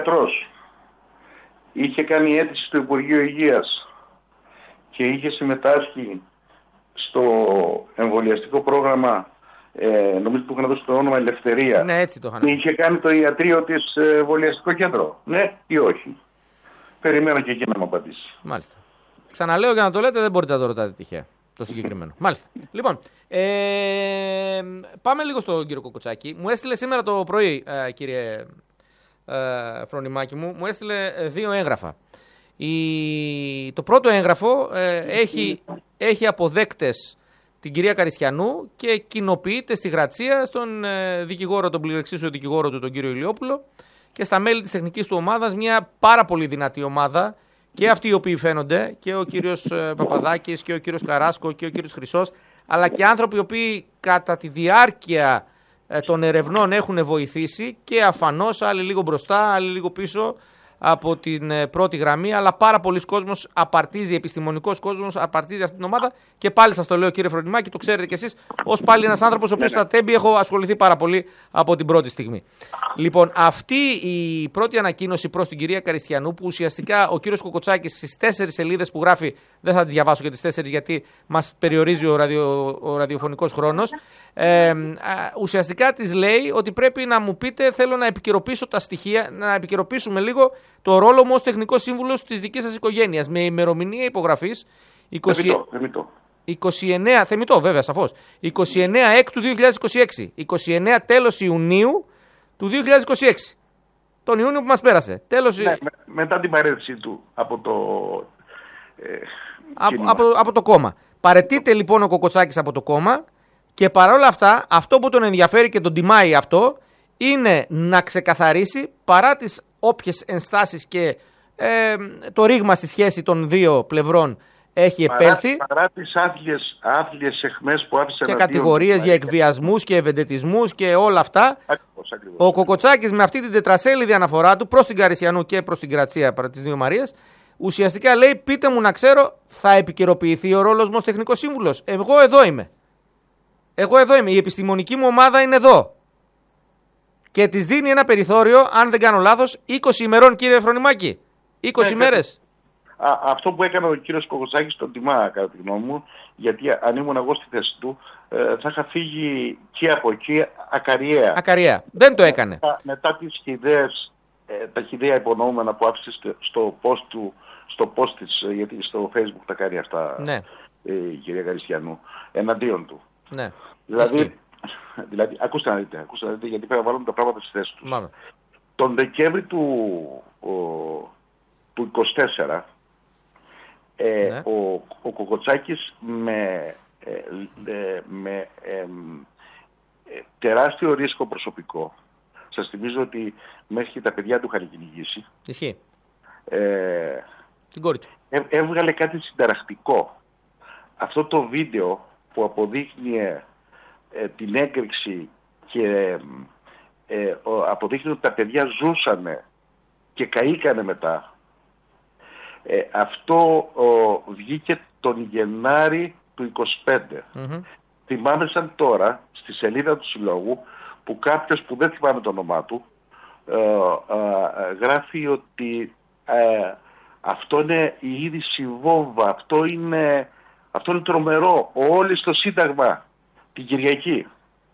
γιατρός. Είχε κάνει αίτηση στο Υπουργείο Υγείας και είχε συμμετάσχει στο εμβολιαστικό πρόγραμμα, νομίζω που είχαν δώσει το όνομα Ελευθερία. Ναι, έτσι το είχαν. Και είχε κάνει το ιατρείο της εμβολιαστικό κέντρο. Ναι ή όχι? Περιμένω και εκεί να μου απαντήσει. Μάλιστα. Ξαναλέω για να το λέτε, δεν μπορείτε να το ρωτάτε τυχαία. Το συγκεκριμένο. Μάλιστα. Λοιπόν, πάμε λίγο στον κύριο Κοκοτσάκη. Μου έστειλε σήμερα το πρωί, κύριε Φρονιμάκη μου έστειλε 2 έγγραφα. Το πρώτο έγγραφο έχει αποδέκτες την κυρία Καριστιανού και κοινοποιείται στη Γρατσία στον δικηγόρο, τον πληρεξίσιο δικηγόρο του, τον κύριο Ηλιόπουλο, και στα μέλη της τεχνικής του ομάδας, μια πάρα πολύ δυνατή ομάδα, και αυτοί οι οποίοι φαίνονται, και ο κύριος Παπαδάκης και ο κύριος Καράσκο και ο κύριος Χρυσός, αλλά και άνθρωποι οι οποίοι κατά τη διάρκεια των ερευνών έχουν βοηθήσει, και αφανώς άλλοι λίγο μπροστά, άλλοι λίγο πίσω από την πρώτη γραμμή, αλλά πάρα πολλοί κόσμος απαρτίζει, επιστημονικός κόσμος απαρτίζει αυτή την ομάδα. Και πάλι σας το λέω, κύριε Φρονιμάκη, το ξέρετε κι εσείς, ως πάλι ένας άνθρωπος ο οποίος στα Τέμπη έχω ασχοληθεί πάρα πολύ από την πρώτη στιγμή. Λοιπόν, αυτή η πρώτη ανακοίνωση προς την κυρία Καριστιανού, που ουσιαστικά ο κύριος Κοκοτσάκης στις 4 σελίδες που γράφει, δεν θα τις διαβάσω και τις 4 γιατί μας περιορίζει ο ραδιοφωνικός χρόνος, ουσιαστικά της λέει ότι πρέπει να μου πείτε, θέλω να επικαιροποιήσω τα στοιχεία, να επικαιροποιήσουμε λίγο το ρόλο μου ως τεχνικός σύμβουλος της δικής σας οικογένειας, με ημερομηνία υπογραφής 29, θεμιτό βέβαια σαφώς, 29 Εκ του 2026, 29 τέλος Ιουνίου του 2026, τον Ιούνιο που μας πέρασε. Τέλος... Ναι, μετά την παρέτησή του από το από το κόμμα. Παρετείται λοιπόν ο Κοκοτσάκης από το κόμμα, και παρόλα αυτά αυτό που τον ενδιαφέρει και τον τιμάει αυτό είναι να ξεκαθαρίσει, παρά τις όποιες ενστάσεις και το ρήγμα στη σχέση των δύο πλευρών έχει επέλθει, παρά τις άθλιες αιχμές που άφησε και κατηγορίες για εκβιασμούς και ευεντετισμούς και όλα αυτά, ακριβώς. Ο Κοκοτσάκης με αυτή την τετρασέλιδη αναφορά του προς την Καριστιανού και προς την Γρατσία, τις δύο Μαρίες, ουσιαστικά λέει, πείτε μου να ξέρω, θα επικαιροποιηθεί ο ρόλος μου ως τεχνικός σύμβουλος? Εγώ εδώ είμαι. Η επιστημονική μου ομάδα είναι εδώ. Και της δίνει ένα περιθώριο, αν δεν κάνω λάθος, 20 ημερών, κύριε Φρονιμάκη. 20 ημέρες. Αυτό που έκανε ο κύριος Κοκοτσάκης τον τιμά, κατά τη γνώμη μου, γιατί αν ήμουν εγώ στη θέση του, θα είχα φύγει και από εκεί ακαριέα. Δεν το έκανε. Μετά τις χυδαίες, τα χυδαία υπονοούμενα που άφησε στο post της, γιατί στο Facebook τα κάνει αυτά, ναι, η κυρία Καριστιανού, εναντίον του. Ναι. Δηλαδή, ακούστε να δείτε, γιατί πρέπει να βάλουμε τα πράγματα στη θέση τους. Μάμε. Τον Δεκέμβρη του 24, ναι, ο Κοκοτσάκης με τεράστιο ρίσκο προσωπικό, σας θυμίζω ότι μέχρι και τα παιδιά του είχαν κυνηγήσει. Ισχύει. Την κόρη του. Έβγαλε κάτι συνταρακτικό. Αυτό το βίντεο που αποδείχνει την έκρηξη και αποδείχνει ότι τα παιδιά ζούσανε και καήκανε μετά. Αυτό βγήκε τον Γενάρη του 25. Mm-hmm. Θυμάμαι σαν τώρα στη σελίδα του Συλλόγου που κάποιος που δεν θυμάμαι το όνομά του γράφει ότι αυτό είναι η είδηση βόμβα, αυτό είναι τρομερό, όλοι στο Σύνταγμα την Κυριακή.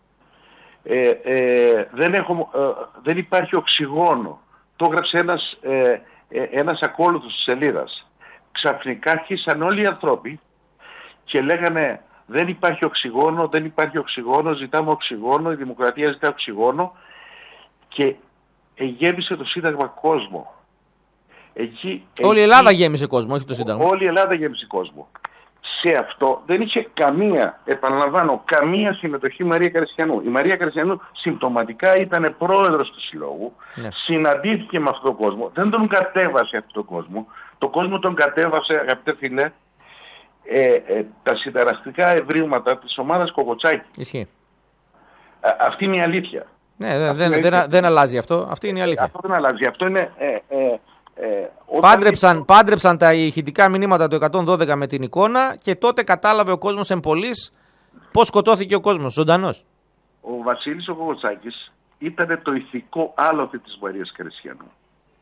Δεν υπάρχει οξυγόνο. Το έγραψε ένας ακόλουθος της σελίδας. Ξαφνικά αρχίσαν όλοι οι άνθρωποι και λέγανε δεν υπάρχει οξυγόνο, ζητάμε οξυγόνο, η δημοκρατία ζητά οξυγόνο, και γέμισε το Σύνταγμα κόσμο. Όλη η Ελλάδα γέμισε κόσμο, όχι το Σύνταγμα. Όλη η Ελλάδα γέμισε κόσμο. Σε αυτό δεν είχε καμία συμμετοχή η Μαρία Καριστιανού. Η Μαρία Καριστιανού συμπτωματικά ήταν πρόεδρος του Συλλόγου, ναι, συναντήθηκε με αυτόν τον κόσμο, δεν τον κατέβασε αυτόν τον κόσμο. Το κόσμο τον κατέβασε, αγαπητέ φίλε, τα συνταραστικά ευρήματα της ομάδας Κοκοτσάκη. Ισχύει. Αυτή είναι η αλήθεια. Ναι, δεν αλλάζει αυτό. Αυτή είναι η αλήθεια. Αυτό δεν αλλάζει. Αυτό είναι... Πάντρεψαν τα ηχητικά μηνύματα του 112 με την εικόνα και τότε κατάλαβε ο κόσμος εμπολής πώς σκοτώθηκε ο κόσμος, ζωντανός. Ο Βασίλης ο Κοκοτσάκης ήταν το ηθικό άλοθη της Μαρίας Καριστιανού.